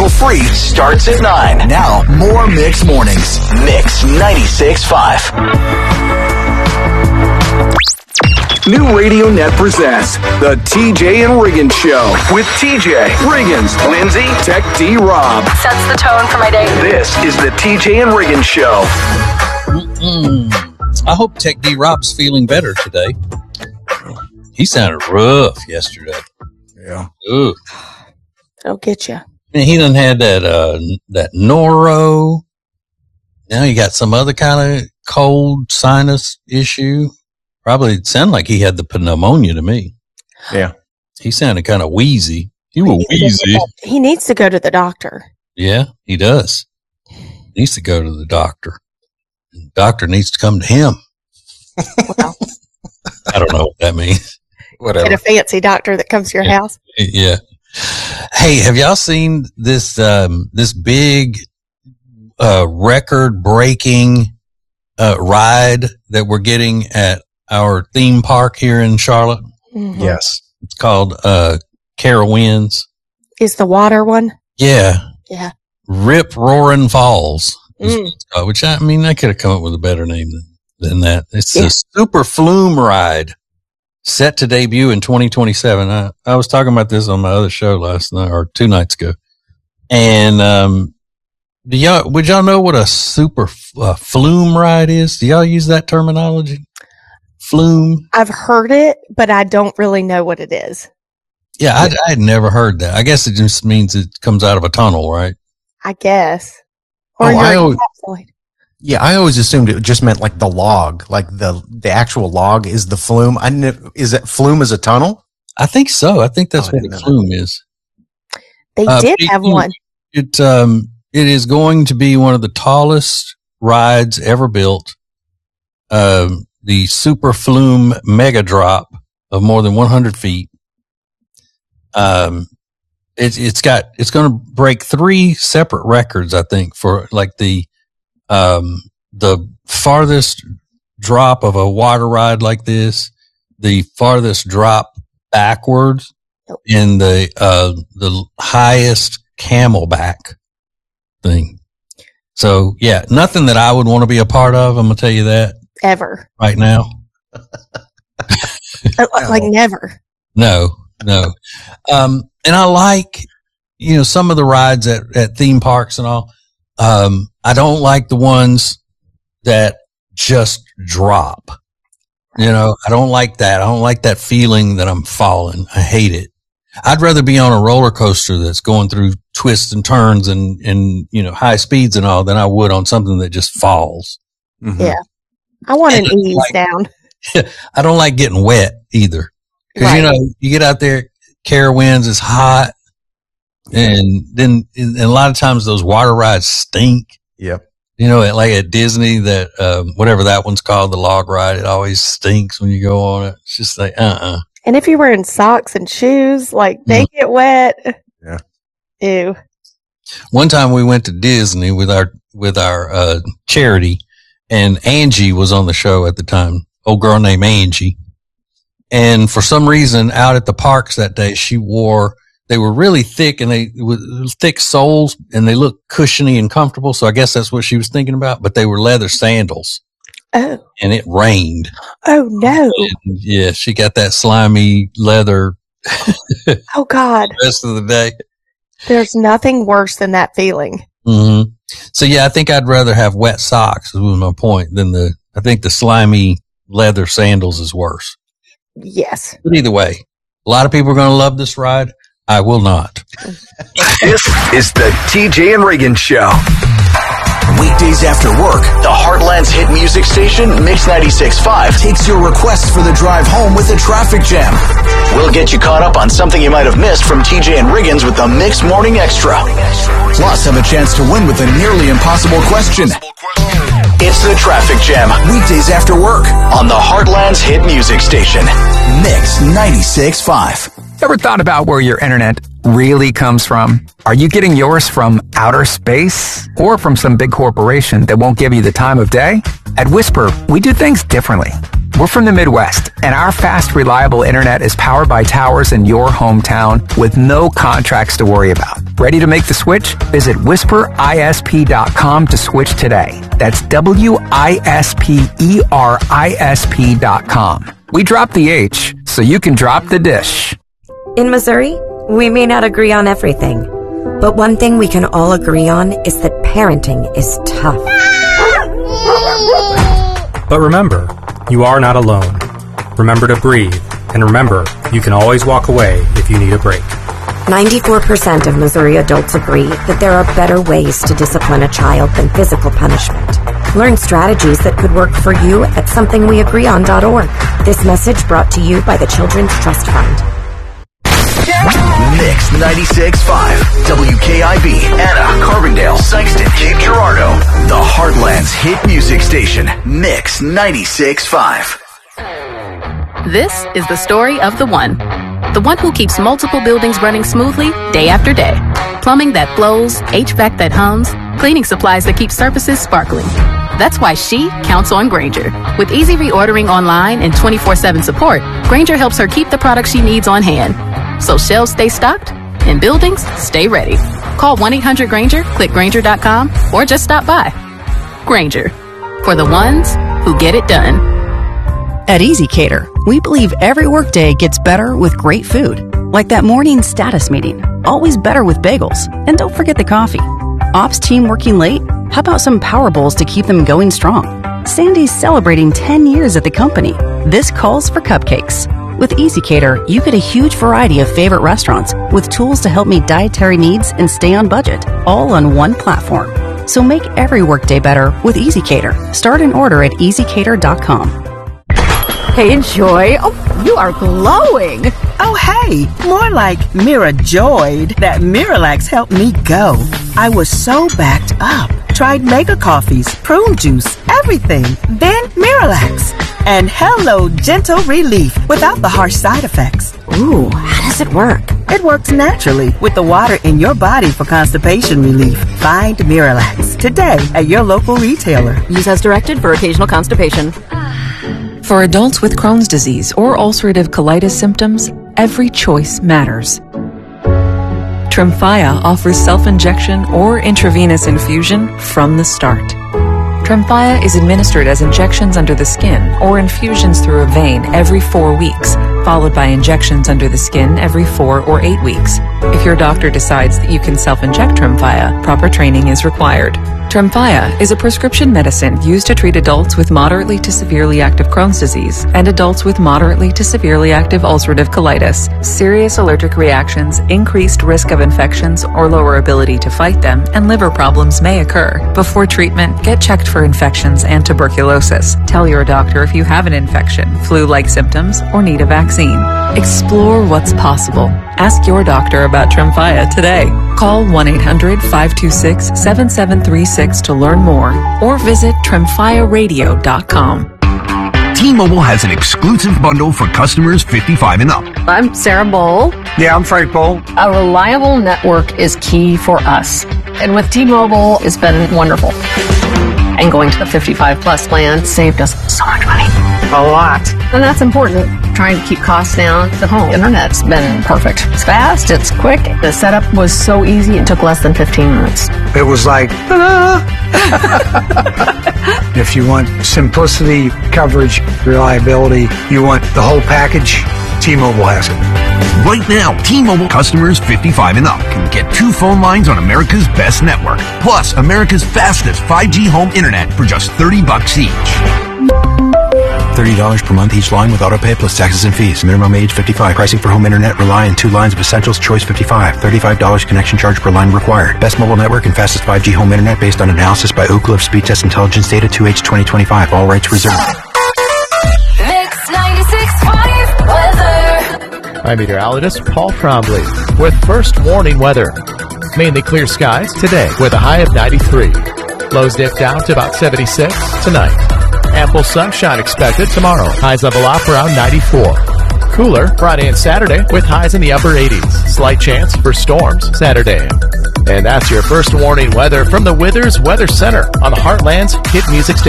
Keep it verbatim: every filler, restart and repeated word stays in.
commercial free, starts at nine. Now, more Mix Mornings. Mix ninety-six point five. New Radio Net presents The T J and Riggins Show with T J, Riggins, Lindsay, Tech D Rob. Sets the tone for my day. This is The T J and Riggins Show. Mm-mm. I hope Tech D Rob's feeling better today. He sounded rough yesterday. Yeah. Ooh. I'll get you. And he done had that, uh, that noro. Now he got some other kind of cold sinus issue. Probably it sounded like he had the pneumonia to me. Yeah. He sounded kind of wheezy. He was wheezy. He needs to go to the doctor. Yeah, he does. He needs to go to the doctor. The doctor needs to come to him. Well, I don't know what that means. Whatever. get a fancy doctor that comes to your Yeah. house. Yeah. Hey, have y'all seen this, um, this big, uh, record breaking, uh, ride that we're getting at our theme park here in Charlotte? Mm-hmm. Yes. It's called, uh, Carowinds. Is the water one? Yeah. Yeah. Rip Roaring Falls. Mm. Uh, which I mean, I could have come up with a better name than, than that. It's Yeah. a super flume ride set to debut in twenty twenty-seven. I, I was talking about this on my other show last night or two nights ago. And, um, do y'all, would y'all know what a super uh, flume ride is? Do y'all use that terminology? Flume? I've heard it, but I don't really know what it is. Yeah, I, I had never heard that. I guess it just means it comes out of a tunnel, right? I guess. Or Oh, you're I always- encapsulated. Yeah, I always assumed it just meant like the log, like the the actual log is the flume. I ne- is it flume is a tunnel? I think so. I think that's Oh, I what a didn't know that. flume is. They Uh, did it- have one. It um it is going to be one of the tallest rides ever built. Um, the Super Flume Mega Drop of more than one hundred feet. Um, it's it's got it's going to break three separate records, I think, for like the um the farthest drop of a water ride like this, the farthest drop backwards, and the uh the highest camelback thing. So yeah, nothing that I would want to be a part of. I'm gonna tell you that Ever. right now. Uh, Like never. No, no. Um, and I like, you know, some of the rides at, at theme parks and all. Um, I don't like the ones that just drop. You know, I don't like that. I don't like that feeling that I'm falling. I hate it. I'd rather be on a roller coaster that's going through twists and turns and, and, you know, high speeds and all than I would on something that just falls. Mm-hmm. Yeah. I want an And ease like- down. I don't like getting wet either. Cause Right. you know, you get out there, Carowinds is hot. And then and a lot of times those water rides stink. Yep. You know, at, like at Disney, that um, whatever that one's called, the log ride, it always stinks when you go on it. It's just like, uh-uh. And if you're wearing socks and shoes, like they get wet. Yeah. Ew. One time we went to Disney with our with our uh, charity, and Angie was on the show at the time. Old girl named Angie, and for some reason, out at the parks that day, she wore. They were really thick, and they with thick soles, and they looked cushiony and comfortable. So I guess that's what she was thinking about. But they were leather sandals, Oh. and it rained. Oh no. And yeah, she got that slimy leather Oh God. the rest of the day. There's nothing worse than that feeling. hmm So yeah, I think I'd rather have wet socks, was my point, than the, I think the slimy leather sandals is worse. Yes. But either way, a lot of people are going to love this ride. I will not. This is the T J and Riggins Show. Weekdays after work, the Heartland's hit music station, Mix ninety-six point five, takes your requests for the drive home with a traffic jam. We'll get you caught up on something you might have missed from T J and Riggins with the Mix Morning Extra. Plus, have a chance to win with a nearly impossible question. It's the Traffic Jam, weekdays after work, on the Heartland's hit music station, Mix ninety-six point five. Ever thought about where your internet really comes from? Are you getting yours from outer space or from some big corporation that won't give you the time of day? At Whisper, we do things differently. We're from the Midwest, and our fast, reliable internet is powered by towers in your hometown with no contracts to worry about. Ready to make the switch? Visit whisper I S P dot com to switch today. That's W I S P E R I S P dot com. We dropped the H, so you can drop the dish. In Missouri, we may not agree on everything, but one thing we can all agree on is that parenting is tough. But remember, you are not alone. Remember to breathe, and remember, you can always walk away if you need a break. ninety-four percent of Missouri adults agree that there are better ways to discipline a child than physical punishment. Learn strategies that could work for you at something we agree on dot org. This message brought to you by the Children's Trust Fund. Mix ninety-six point five, W K I B, Anna, Carbondale, Sykeston, Cape Girardeau. The Heartland's hit music station, Mix ninety-six point five. This is the story of the one. The one who keeps multiple buildings running smoothly day after day. Plumbing that flows, H V A C that hums, cleaning supplies that keep surfaces sparkling. That's why she counts on Grainger. With easy reordering online and twenty-four seven support, Grainger helps her keep the products she needs on hand. So shelves stay stocked and buildings stay ready. Call one eight hundred Grainger, click Grainger dot com, or just stop by. Grainger, for the ones who get it done. At EasyCater, we believe every workday gets better with great food. Like that morning status meeting, always better with bagels. And don't forget the coffee. Ops team working late? How about some Power Bowls to keep them going strong? Sandy's celebrating ten years at the company. This calls for cupcakes. With EasyCater, you get a huge variety of favorite restaurants with tools to help meet dietary needs and stay on budget, all on one platform. So make every workday better with EasyCater. Start an order at easy cater dot com. Hey, Joy. Oh, you are glowing. Oh, hey, more like Mira joyed that Miralax helped me go. I was so backed up. Tried mega coffees, prune juice, everything. Then Miralax. And hello, gentle relief without the harsh side effects. Ooh, how does it work? It works naturally with the water in your body for constipation relief. Find Miralax today at your local retailer. Use as directed for occasional constipation. For adults with Crohn's disease or ulcerative colitis symptoms, every choice matters. Tremfya offers self-injection or intravenous infusion from the start. Tremfya is administered as injections under the skin or infusions through a vein every four weeks, followed by injections under the skin every four or eight weeks. If your doctor decides that you can self-inject Tremfya, proper training is required. Tremfya is a prescription medicine used to treat adults with moderately to severely active Crohn's disease and adults with moderately to severely active ulcerative colitis. Serious allergic reactions, increased risk of infections or lower ability to fight them, and liver problems may occur. Before treatment, get checked for infections and tuberculosis. Tell your doctor if you have an infection, flu-like symptoms, or need a vaccine. Explore what's possible. Ask your doctor about Tremfya today. Call one eight hundred five two six seven seven three six to learn more or visit tremfya radio dot com. T-Mobile has an exclusive bundle for customers fifty-five and up. I'm Sarah Bowl. Yeah, I'm Frank Bowl. A reliable network is key for us. And with T-Mobile, it's been wonderful. And going to the fifty-five plus plan saved us so much money. A lot. And that's important. Trying to keep costs down. The home internet's been perfect. It's fast, it's quick. The setup was so easy, it took less than fifteen minutes. It was like, ta-da! If you want simplicity, coverage, reliability, you want the whole package, T-Mobile has it. Right now, T-Mobile customers fifty-five and up can get two phone lines on America's best network, plus America's fastest five G home internet for just thirty bucks each. thirty dollars per month each line with autopay plus taxes and fees. Minimum age fifty-five. Pricing for home internet rely on two lines of Essentials Choice fifty-five. thirty-five dollars connection charge per line required. Best mobile network and fastest five G home internet based on analysis by Ookla of Speed Test Intelligence Data two H twenty twenty-five. All rights reserved. Mix ninety-six point five weather. I'm meteorologist Paul Trombley with first warning weather. Mainly clear skies today with a high of ninety-three. Lows dip down to about seventy-six tonight. Ample sunshine expected tomorrow. Highs level off around ninety-four. Cooler Friday and Saturday with highs in the upper eighties. Slight chance for storms Saturday. And that's your first warning weather from the Withers Weather Center on the Heartland's hit music station.